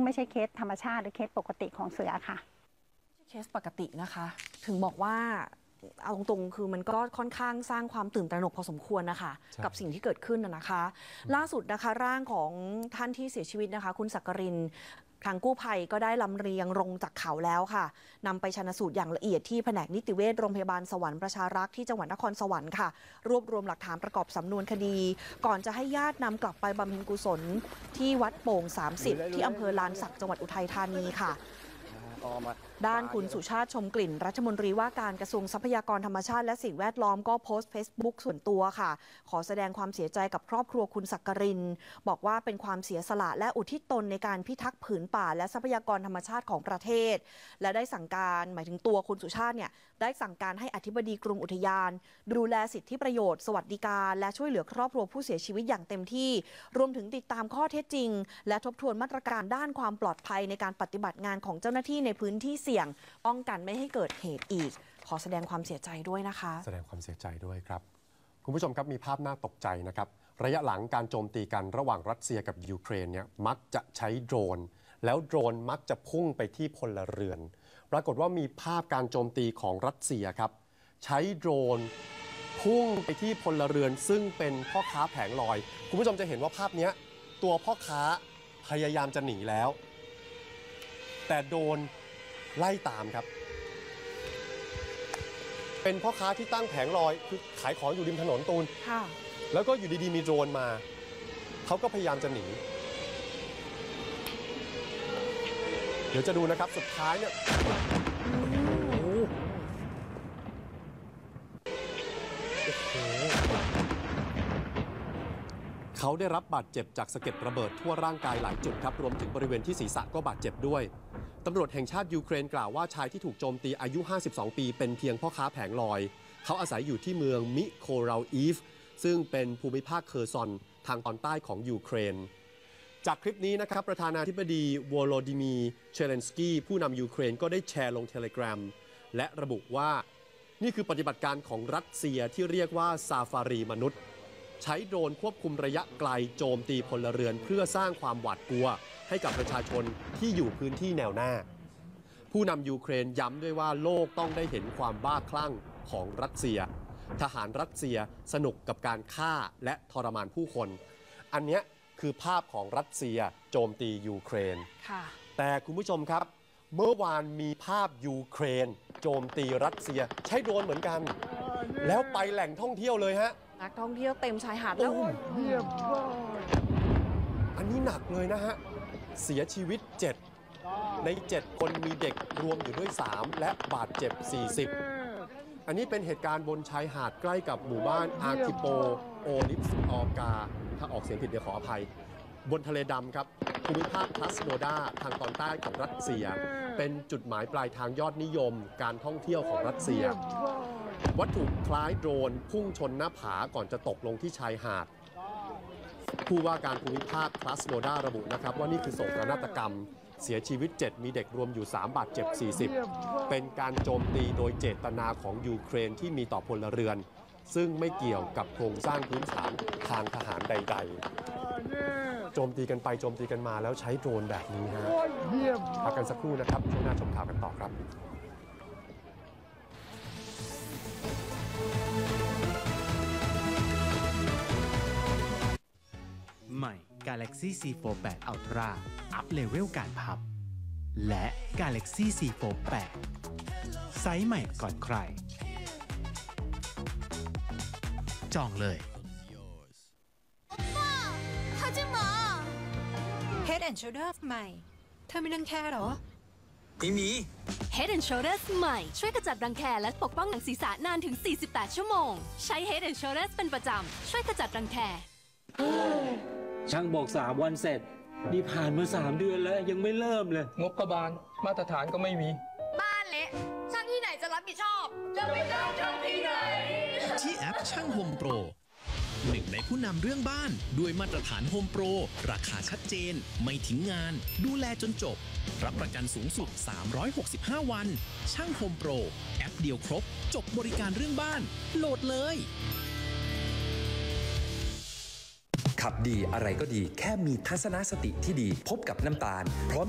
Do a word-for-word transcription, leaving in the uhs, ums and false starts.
ไม่ใช่เคสธรรมชาติหรือเคสปกติของเสือค่ะเคสปกตินะคะถึงบอกว่าเอาตรงๆคือมันก็ค่อนข้างสร้างความตื่นตระหนกพอสมควรนะคะกับสิ่งที่เกิดขึ้นนะคะ ล่าสุดนะคะร่างของท่านที่เสียชีวิตนะคะคุณสักกรินทางกู้ภัยก็ได้ลำเลียงลงจากเขาแล้วค่ะนำไปชันสูตรอย่างละเอียดที่แผนกนิติเวชโรงพยาบาลสวรรค์ประชารักษ์ที่จังหวัดนครสวรรค์ค่ะรวบรวมหลักฐานประกอบสำนวนคดีก่อนจะให้ญาตินำกลับไปบำเพ็ญกุศลที่วัดโป่งสามสิบที่อำเภอลานสักจังหวัดอุทัยธานีค่ะด้านคุณสุชาติชมกลิ่นรัฐมนตรีว่าการกระทรวงทรัพยากรธรรมชาติและสิ่งแวดล้อมก็โพสต์ Facebook ส่วนตัวค่ะขอแสดงความเสียใจกับครอบครัวคุณสักกรินบอกว่าเป็นความเสียสละและอุทิศตนในการพิทักษ์ผืนป่าและทรัพยากรธรรมชาติของประเทศและได้สั่งการหมายถึงตัวคุณสุชาติเนี่ยได้สั่งการให้อธิบดีกรมอุทยานดูแลสิทธิประโยชน์สวัสดิการและช่วยเหลือครอบครัวผู้เสียชีวิตอย่างเต็มที่รวมถึงติดตามข้อเท็จจริงและทบทวนมาตรการด้านความปลอดภัยในการปฏิบัติงานของเจ้าหน้าที่ในพื้นที่เสี่ยงป้องกันไม่ให้เกิดเหตุอีกขอแสดงความเสียใจด้วยนะคะแสดงความเสียใจด้วยครับคุณผู้ชมครับมีภาพน่าตกใจนะครับระยะหลังการโจมตีกันระหว่างรัสเซียกับยูเครนเนี่ยมักจะใช้โดรนแล้วโดรนมักจะพุ่งไปที่พลเรือนปรากฏว่ามีภาพการโจมตีของรัสเซียครับใช้โดรนพุ่งไปที่พลเรือนซึ่งเป็นพ่อค้าแผงลอยคุณผู้ชมจะเห็นว่าภาพนี้ตัวพ่อค้าพยายามจะหนีแล้วแต่โดนไล่ตามครับเป็นพ่อค้าที่ตั้งแผงลอยคือขายของอยู่ริมถนนตูนแล้วก็อยู่ดีๆมีโดรนมาเขาก็พยายามจะหนีเดี๋ยวจะดูนะครับสุดท้ายเนี่ยเขาได้รับบาดเจ็บจากสะเก็ดระเบิดทั่วร่างกายหลายจุดครับรวมถึงบริเวณที่ศีรษะก็บาดเจ็บด้วยตำรวจแห่งชาติยูเครนกล่าวว่าชายที่ถูกโจมตีอายุห้าสิบสองปีเป็นเพียงพ่อค้าแผงลอยเขาอาศัยอยู่ที่เมืองมิโคราอีฟซึ่งเป็นภูมิภาคเคอร์ซอนทางตอนใต้ของยูเครนจากคลิปนี้นะครับประธานาธิบดีวโลดิมีร์เชเลนสกี้ผู้นำยูเครนก็ได้แชร์ลงเทเลกราฟและระบุว่านี่คือปฏิบัติการของรัสเซียที่เรียกว่าซาฟารีมนุษย์ใช้โดรนควบคุมระยะไกลโจมตีพลเรือนเพื่อสร้างความหวาดกลัวให้กับประชาชนที่อยู่พื้นที่แนวหน้าผู้นำยูเครนย้ำด้วยว่าโลกต้องได้เห็นความบ้าคลั่งของรัสเซียทหารรัสเซียสนุกกับการฆ่าและทรมานผู้คนอันนี้คือภาพของรัสเซียโจมตียูเครนแต่คุณผู้ชมครับเมื่อวานมีภาพยูเครนโจมตีรัสเซียใช้โดรนเหมือนกันแล้วไปแหล่งท่องเที่ยวเลยฮะนักท่องเที่ยวเต็มชายหาดแล้วอันนี้หนักเลยนะฮะเสียชีวิตเจ็ดในเจ็ดคนมีเด็กรวมอยู่ด้วยสามและบาดเจ็บสี่สิบอันนี้เป็นเหตุการณ์บนชายหาดใกล้กับหมู่บ้านอาร์คิโปโอลิฟส์ออกาถ้าออกเสียงผิดเดี๋ยวขออภัยบนทะเลดำครับภูมิภาคคลาสโนดาทางตอนใต้ของรัสเซียเป็นจุดหมายปลายทางยอดนิยมการท่องเที่ยวของรัสเซียวัตถุคล้ายโดรนพุ่งชนหน้าผาก่อนจะตกลงที่ชายหาดผู้ว่าการภูมิภาคคลาสโนดาระบุนะครับว่านี่คือโศกนาฏกรรมเสียชีวิตเจ็ดมีเด็กรวมอยู่สามบาดเจ็บสี่สิบเป็นการโจมตีโดยเจตนาของยูเครนที่มีต่อพลเรือนซึ่งไม่เกี่ยวกับโครงสร้างพื้นฐานทางทหารใดๆโจมตีกันไปโจมตีกันมาแล้วใช้โดรนแบบนี้ฮะพักกันสักครู่นะครับช่วงหน้าชมข่าวกันต่อครับใหม่ Galaxy ซี โฟร์ แปด Ultra อัพเลเวลการพับและ Galaxy ซี โฟร์ แปด ไซส์ใหม่ก่อนใครจองเลย Head and Shoulders ใหม่เธอไม่รังแคหรอไม่มี Head and Shoulders ใหม่ช่วยกระจัดรังแคและปกป้องหนังศีรษะนานถึงสี่สิบแปดชั่วโมงใช้ Head and Shoulders เป็นประจำช่วยกระจัดรังแคช่างบอกสามวันเสร็จนี่ผ่านมาสามเดือนแล้วยังไม่เริ่มเลยงบก็บานมาตรฐานก็ไม่มีบ้านเละช่างที่ไหนจะรับผิดชอบจะไปจ้างช่างที่ไหนที่แอปช่างโฮมโปรหนึ่งในผู้นำเรื่องบ้านด้วยมาตรฐานโฮมโปรราคาชัดเจนไม่ทิ้งงานดูแลจนจบรับประกันสูงสุดสามร้อยหกสิบห้าวันช่างโฮมโปรแอปเดียวครบจบบริการเรื่องบ้านโหลดเลยขับดีอะไรก็ดีแค่มีทัศนคติที่ดีพบกับน้ำตาลพร้อม